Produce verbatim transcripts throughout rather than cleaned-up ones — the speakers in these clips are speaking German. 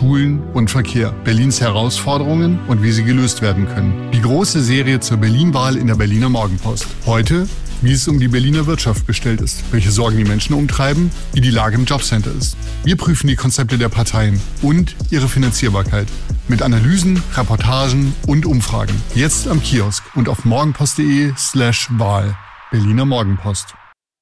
Schulen und Verkehr, Berlins Herausforderungen und wie sie gelöst werden können. Die große Serie zur Berlin-Wahl in der Berliner Morgenpost. Heute, wie es um die Berliner Wirtschaft bestellt ist, welche Sorgen die Menschen umtreiben, wie die Lage im Jobcenter ist. Wir prüfen die Konzepte der Parteien und ihre Finanzierbarkeit mit Analysen, Reportagen und Umfragen. Jetzt am Kiosk und auf morgenpost.de slash Wahl. Berliner Morgenpost.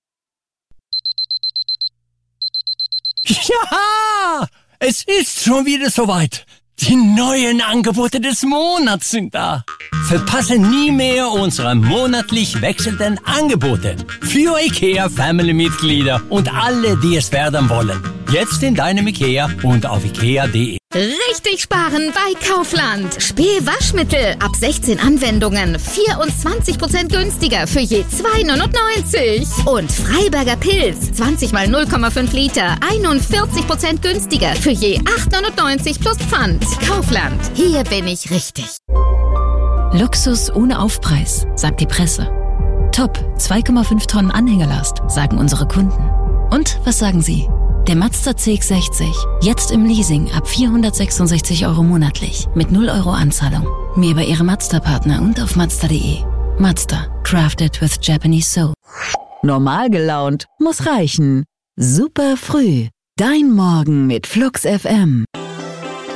Ja, es ist schon wieder soweit. Die neuen Angebote des Monats sind da. Verpasse nie mehr unsere monatlich wechselnden Angebote für IKEA Family-Mitglieder und alle, die es werden wollen. Jetzt in deinem IKEA und auf ikea punkt de. Richtig sparen bei Kaufland. Spül-Waschmittel ab sechzehn Anwendungen vierundzwanzig Prozent günstiger für je zwei neunundneunzig. Und Freiberger Pilz zwanzig mal null Komma fünf Liter einundvierzig Prozent günstiger für je acht neunundneunzig plus Pfand. Kaufland, hier bin ich richtig. Luxus ohne Aufpreis, sagt die Presse. Top, zwei Komma fünf Tonnen Anhängerlast, sagen unsere Kunden. Und was sagen Sie? Der Mazda C X sechzig, jetzt im Leasing ab vierhundertsechsundsechzig Euro monatlich, mit null Euro Anzahlung. Mehr bei Ihrem Mazda-Partner und auf mazda punkt de. Mazda, crafted with Japanese soul. Normal gelaunt muss reichen. Super früh. Dein Morgen mit Flux F M.